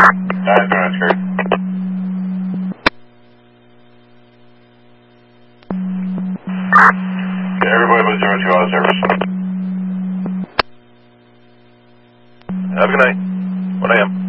That's great. Everybody but 02 out of service. Have a good night. 1 a.m.